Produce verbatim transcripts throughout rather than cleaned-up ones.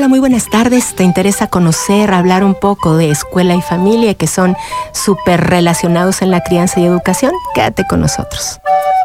Hola, muy buenas tardes. ¿Te interesa conocer, hablar un poco de escuela y familia, que son súper relacionados en la crianza y educación? Quédate con nosotros.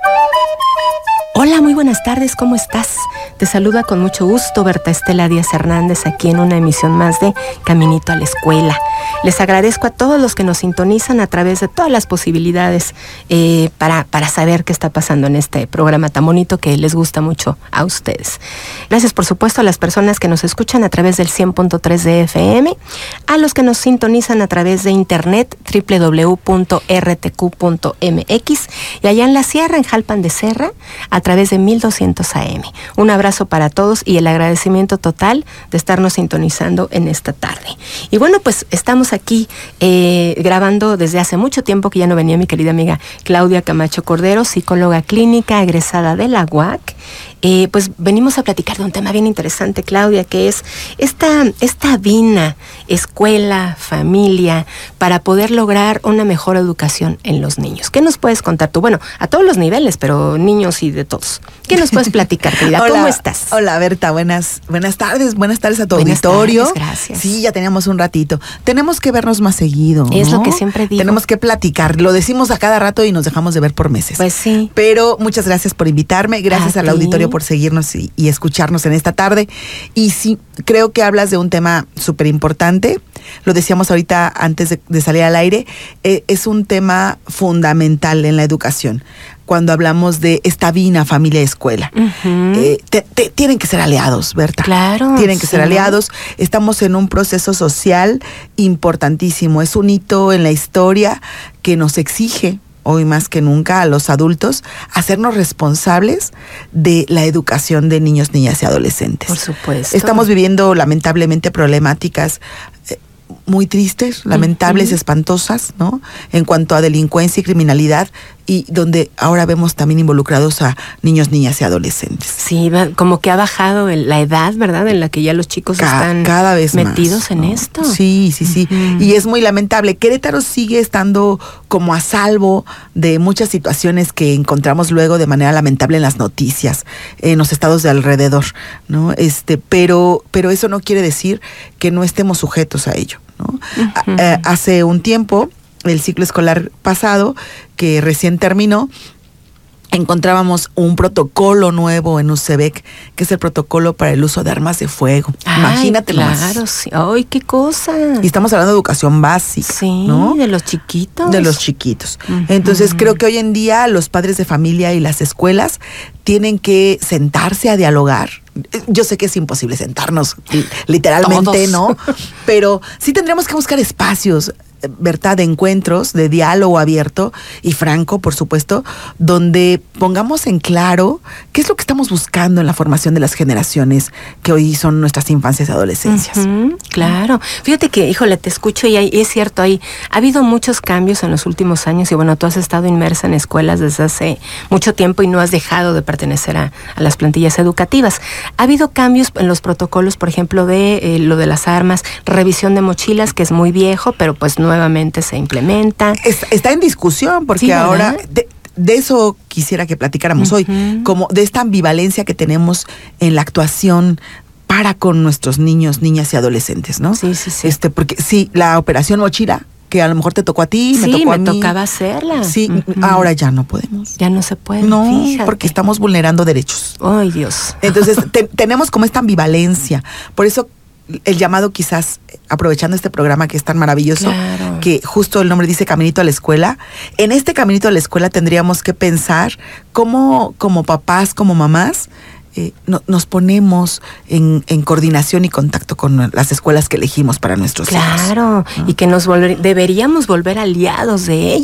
Hola, muy buenas tardes, ¿cómo estás? Te saluda con mucho gusto Berta Estela Díaz Hernández aquí en una emisión más de Caminito a la Escuela. Les agradezco a todos los que nos sintonizan a través de todas las posibilidades eh, para, para saber qué está pasando en este programa tan bonito que les gusta mucho a ustedes. Gracias, por supuesto, a las personas que nos escuchan a través del cien punto tres de F M, a los que nos sintonizan a través de internet doble u doble u doble u punto r t q punto m x y allá en la Sierra, en Jalpan de Serra, a través de mil doscientos A M. Un abrazo para todos y el agradecimiento total de estarnos sintonizando en esta tarde. Y bueno, pues estamos aquí eh, grabando desde hace mucho tiempo, que ya no venía mi querida amiga Claudia Camacho Cordero, psicóloga clínica egresada de la U A C. Eh, pues venimos a platicar de un tema bien interesante, Claudia, que es esta, esta vina, escuela, familia, para poder lograr una mejor educación en los niños. ¿Qué nos puedes contar tú? Bueno, a todos los niveles, pero niños y de todos. ¿Qué nos puedes platicar, querida? Hola, ¿cómo estás? Hola, Berta, buenas, buenas tardes, buenas tardes a tu Buenas auditorio. tardes, gracias. Sí, ya teníamos un ratito. Tenemos que vernos más seguido, Es ¿no? lo que siempre digo. Tenemos que platicar, lo decimos a cada rato y nos dejamos de ver por meses. Pues sí. Pero muchas gracias por invitarme, gracias A al ti. auditorio por seguirnos y, y escucharnos en esta tarde. Y sí, creo que hablas de un tema súper importante. Lo decíamos ahorita antes de, de salir al aire, eh, es un tema fundamental en la educación. Cuando hablamos de esta vina familia-escuela. Uh-huh. eh, te, te, tienen que ser aliados, Berta. Claro. Tienen que sí. ser aliados. Estamos en un proceso social importantísimo. Es un hito en la historia que nos exige, hoy más que nunca, a los adultos, hacernos responsables de la educación de niños, niñas y adolescentes. Por supuesto. Estamos viviendo lamentablemente problemáticas eh, muy tristes, lamentables, uh-huh. espantosas, ¿no? En cuanto a delincuencia y criminalidad, y donde ahora vemos también involucrados a niños, niñas y adolescentes. Sí, como que ha bajado el, la edad, ¿verdad?, en la que ya los chicos Ca- están cada vez metidos más, en ¿no? esto. Sí, sí, sí. Uh-huh. Y es muy lamentable. Querétaro sigue estando como a salvo de muchas situaciones que encontramos luego de manera lamentable en las noticias, en los estados de alrededor, ¿no? Este, pero, pero eso no quiere decir que no estemos sujetos a ello, ¿no? Uh-huh. a, a, hace un tiempo, el ciclo escolar pasado, que recién terminó, encontrábamos un protocolo nuevo en U C E B E C, que es el protocolo para el uso de armas de fuego. Ay, imagínate claro, nomás. Sí. ¡Ay, qué cosa! Y estamos hablando de educación básica, sí, ¿no? de los chiquitos. De los chiquitos. Uh-huh. Entonces, creo que hoy en día los padres de familia y las escuelas tienen que sentarse a dialogar. Yo sé que es imposible sentarnos literalmente, Todos. ¿no? Pero sí tendremos que buscar espacios, ¿verdad?, de encuentros, de diálogo abierto y franco, por supuesto, donde pongamos en claro qué es lo que estamos buscando en la formación de las generaciones que hoy son nuestras infancias y adolescencias. Uh-huh, claro. Fíjate que, híjole, te escucho y, hay, y es cierto, hay, ha habido muchos cambios en los últimos años y bueno, tú has estado inmersa en escuelas desde hace mucho tiempo y no has dejado de pertenecer a, a las plantillas educativas. Ha habido cambios en los protocolos, por ejemplo, de eh, lo de las armas, revisión de mochilas, que es muy viejo, pero pues no nuevamente se implementa. Es, está en discusión porque sí, ahora de, de eso quisiera que platicáramos uh-huh. hoy, como de esta ambivalencia que tenemos en la actuación para con nuestros niños, niñas y adolescentes, ¿no? Sí, sí, sí. Este, porque sí, la operación mochila, que a lo mejor te tocó a ti, sí, me tocó me a mí. tocaba hacerla. Sí, uh-huh. ahora ya no podemos. Ya no se puede. No, fíjate. Porque estamos vulnerando derechos. Ay, Dios. Entonces, te, tenemos como esta ambivalencia. Por eso el llamado, quizás, aprovechando este programa que es tan maravilloso, claro. que justo el nombre dice Caminito a la Escuela, en este Caminito a la Escuela tendríamos que pensar cómo, como papás, como mamás, eh, no, nos ponemos en, en coordinación y contacto con las escuelas que elegimos para nuestros claro, hijos. Claro, ¿no? Y que nos volver, deberíamos volver aliados de ellos.